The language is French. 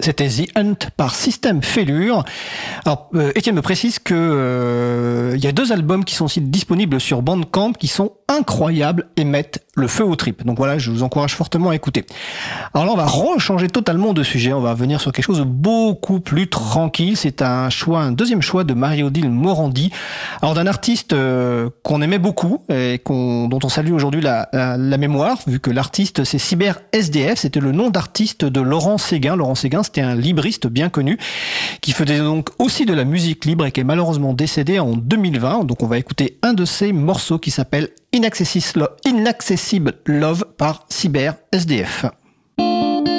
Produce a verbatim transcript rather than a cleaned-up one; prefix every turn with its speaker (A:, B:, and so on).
A: C'était The Hunt par System Failure. Alors, euh, Étienne me précise que euh, il y a deux albums qui sont aussi disponibles sur Bandcamp qui sont incroyables et mettent le feu aux tripes. Donc voilà, je vous encourage fortement à écouter. Alors là, on va rechanger totalement de sujet. On va venir sur quelque chose de beaucoup plus tranquille. C'est un choix, un deuxième choix de Marie-Odile Morandi. Alors d'un artiste euh, qu'on aimait beaucoup et qu'on, dont on salue aujourd'hui la, la, la mémoire, vu que l'artiste c'est Cyber S D F. C'était le nom d'artiste de Laurent Séguin. Laurent Séguin, c'était un libriste bien connu qui faisait donc aussi de la musique libre et qui est malheureusement décédé en deux mille vingt. Donc on va écouter un de ses morceaux qui s'appelle Inaccessible Love par Cyber S D F.